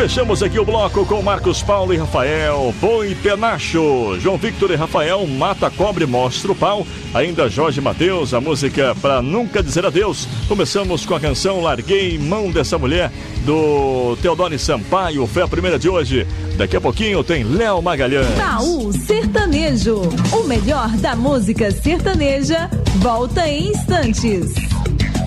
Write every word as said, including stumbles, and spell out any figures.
Fechamos aqui o bloco com Marcos Paulo e Rafael, Boi Penacho, João Victor e Rafael, Mata Cobre, Mostra o Pau, ainda Jorge Mateus, a música Pra Nunca Dizer Adeus. Começamos com a canção Larguei Mão Dessa Mulher, do Teodoro Sampaio, foi a primeira de hoje. Daqui a pouquinho tem Léo Magalhães. Baú Sertanejo, o melhor da música sertaneja, volta em instantes.